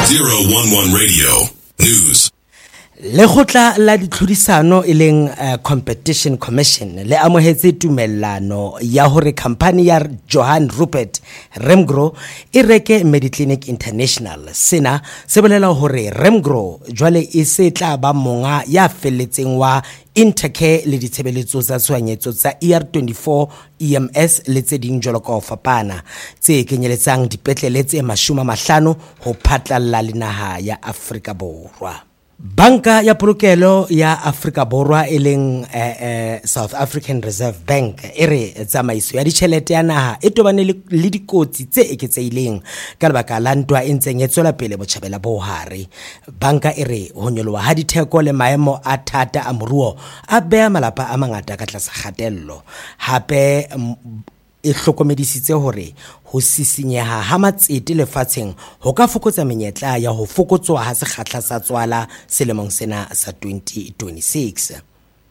011 Radio News. Lekgotla la ditlhodisano e leng Competition Commission le amohetse tumellano ya hore khampani ya Johan Rupert Remgro e reke Mediclinic International. Sena se bolela hore Remgro jwale e se tla ba monga ya felletseng wa Intercare le ditshebeletso tsa tshohanyetso tsa ER24 EMS le tse ding jwalo ka ho fapana tse kenyeletsang dipetlele tse 50 ho phatlalla le naha ya Afrika Borwa. Banka ya polokelo ya Afrika Borwa e leng South African Reserve Bank e re tsamaiso ya ditjhelete ya naha e tobane le dikotsi tse eketsehileng ka lebaka la ntwa e ntseng e tswela pele botjhabela bo hare. Banka e re ho nyoloha ha ditheko le maemo a thata a moruo a beha malapa a mangata ka tlasa kgatello. Hape e hlokomedisitse hore ho sisinyeha ha matsete lefatsheng ho ka fokotsa menyetla ya ho fokotswa ha sekgahla sa tswala selemong sena sa 2026.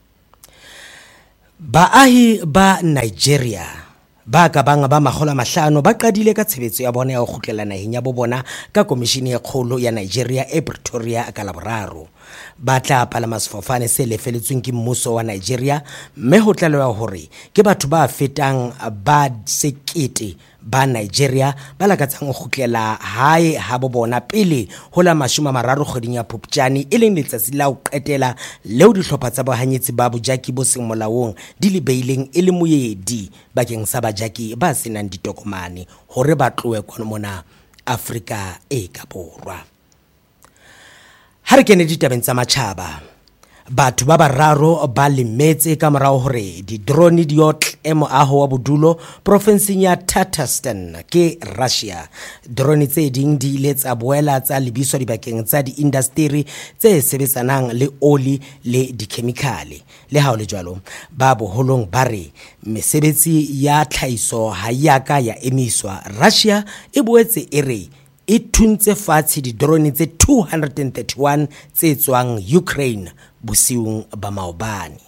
Baahi ba Nigeria ba ka bang ba 500 ba qadile ka tshebetso ya bona ya ho kgutlela naheng ya bona ka komishini e kgolo ya Nigeria e Pretoria ka Laboraro. Ba tla palama sefofane se lefeletsweng ke mmuso wa Nigeria, mme ho tlalewa hore ke batho ba fetang ba 1,000 ba Nigeria ba lakatsang ho kgutlela hae ha bona pele ho la 30 kgweding ya Phupjane e leng letsatsi la ho qetela leo dihlopha tsa bohanyetsi ba bojaki bo seng molaong di le beileng e le moedi bakeng sa bajaki ba senang ditokomane hore ba tloe mona Afrika e ka Borwa. Ha re kene ditabeng tsa matjhaba, batho ba bararo ba lemetse ka morao hore di-drone di otle moaho wa bodulo provinseng ya Tatarstan ke Russia. Drone tse ding di ile tsa boela tsa lebiswa dibakeng tsa di-industry tse sebetsanang le oli le dikhemikhale. Le ha ho le jwalo, ba boholong ba re mesebetsi ya tlhahiso ha ya ka ya emiswa. Russia e boetse e re e thuntse fatshe di-drone tse 231 tse tswang Ukraine bosiung ba maobane.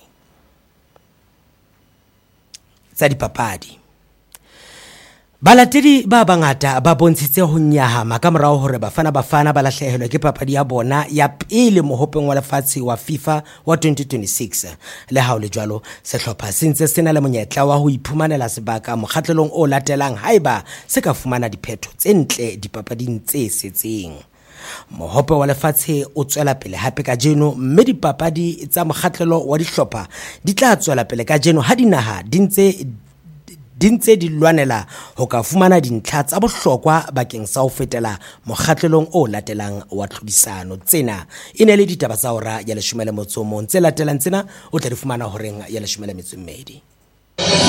Tsa dipapadi, balatedi ba bangata ba bontshitse ho nyahama ka morao hore bafana ba lahlehelwa ke papadi ya bona ya pele mohopeng wa lefatshe wa FIFA wa 2026. Le ha ho le jwalo, sehlopha se ntse se na le monyetla wa ho iphumanela sebaka mokgatlelong o latelang haeba se ka fumana diphetho tse ntle dipapading tse setseng. Mohope wa lefatshe o tswela pele hape ka jeno, mme dipapadi tsa mokgatlelo wa dihlopha di tla tswela pele ka jeno ha dinaha dintse di lwanela ho ka fumana dintlha tsa bohlokwa bakeng sa ho fetela mokgatlelong o latelang wa tlhodisano. Tsena e ne le ditaba tsa hora ya 11 tse latelang tsena o tla di fumana horeng ya 12.